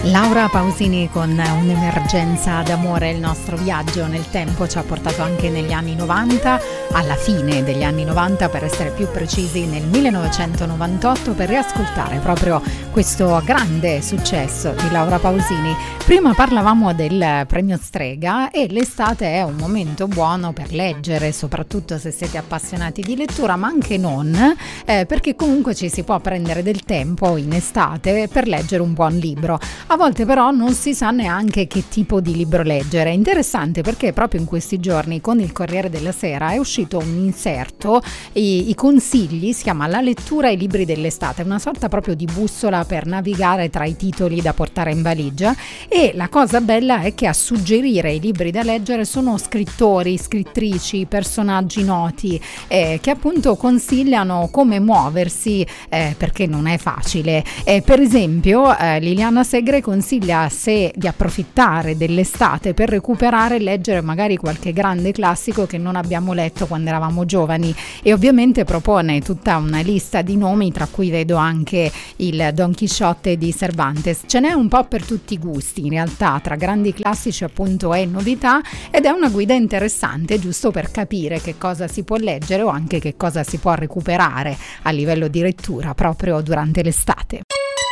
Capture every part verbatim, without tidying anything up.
Laura Pausini con Un'emergenza d'amore. Il nostro viaggio nel tempo ci ha portato anche negli anni novanta, alla fine degli anni novanta, per essere più precisi nel millenovecentonovantotto, per riascoltare proprio questo grande successo di Laura Pausini. Prima parlavamo del premio Strega e l'estate è un momento buono per leggere, soprattutto se siete appassionati di lettura, ma anche non, eh, perché comunque ci si può prendere del tempo in estate per leggere un buon libro. A volte però non si sa neanche che tipo di libro leggere. È interessante perché proprio in questi giorni con il Corriere della Sera è uscito un inserto, i, i consigli, si chiama La lettura e i libri dell'estate, una sorta proprio di bussola per navigare tra i titoli da portare in valigia, e la cosa bella è che a suggerire i libri da leggere sono scrittori, scrittrici, personaggi noti eh, che appunto consigliano come muoversi eh, perché non è facile. Eh, per esempio eh, Liliana Segre consiglia se di approfittare dell'estate per recuperare e leggere magari qualche grande classico che non abbiamo letto quando eravamo giovani, e ovviamente propone tutta una lista di nomi, tra cui vedo anche il Don Chisciotte di Cervantes. Ce n'è un po' per tutti i gusti in realtà, tra grandi classici appunto e novità, ed è una guida interessante giusto per capire che cosa si può leggere o anche che cosa si può recuperare a livello di lettura proprio durante l'estate.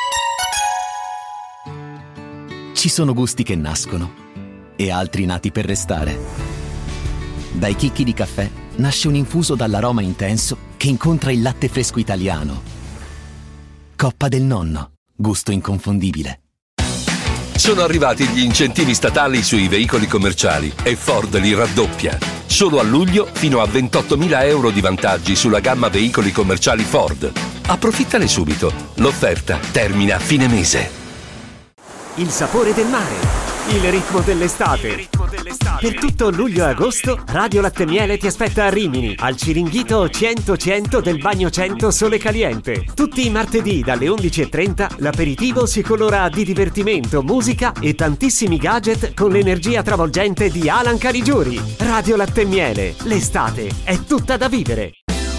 Ci sono gusti che nascono e altri nati per restare. Dai chicchi di caffè nasce un infuso dall'aroma intenso che incontra il latte fresco italiano. Coppa del Nonno, gusto inconfondibile. Sono arrivati gli incentivi statali sui veicoli commerciali e Ford li raddoppia. Solo a luglio fino a ventottomila euro di vantaggi sulla gamma veicoli commerciali Ford. Approfittane subito. L'offerta termina a fine mese. Il sapore del mare, il ritmo dell'estate. Il ritmo dell'estate. Per tutto luglio e agosto, Radio Latte Miele ti aspetta a Rimini, al Ciringhito cento cento del Bagno cento Sole Caliente. Tutti i martedì dalle undici e trenta l'aperitivo si colora di divertimento, musica e tantissimi gadget con l'energia travolgente di Alan Caligiuri. Radio Latte Miele, l'estate è tutta da vivere.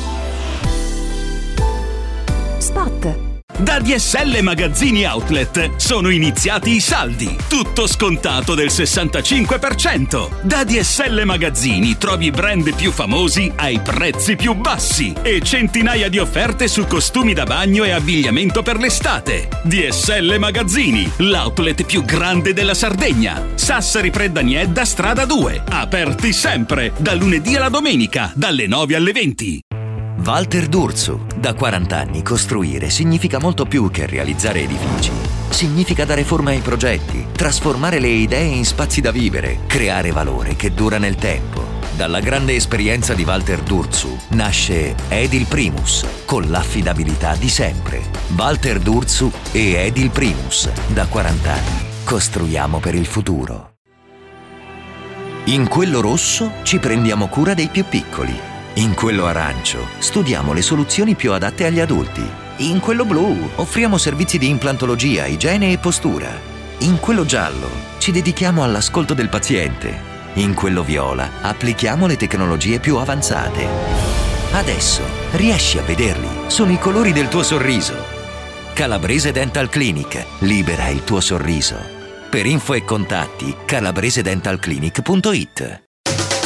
Spot. Da D S L Magazzini Outlet sono iniziati i saldi, tutto scontato del sessantacinque per cento. Da D S L Magazzini trovi i brand più famosi ai prezzi più bassi e centinaia di offerte su costumi da bagno e abbigliamento per l'estate. D S L Magazzini, l'outlet più grande della Sardegna. Sassari Preddaniedda, strada due, aperti sempre, dal lunedì alla domenica, dalle nove alle venti. Walter D'Urso. Da quaranta anni costruire significa molto più che realizzare edifici. Significa dare forma ai progetti, trasformare le idee in spazi da vivere, creare valore che dura nel tempo. Dalla grande esperienza di Walter D'Urso nasce Edil Primus, con l'affidabilità di sempre. Walter D'Urso e Edil Primus. Da quaranta anni costruiamo per il futuro. In quello rosso ci prendiamo cura dei più piccoli. In quello arancio studiamo le soluzioni più adatte agli adulti. In quello blu offriamo servizi di implantologia, igiene e postura. In quello giallo ci dedichiamo all'ascolto del paziente. In quello viola applichiamo le tecnologie più avanzate. Adesso riesci a vederli, sono i colori del tuo sorriso. Calabrese Dental Clinic, libera il tuo sorriso. Per info e contatti calabrese dental clinic punto it.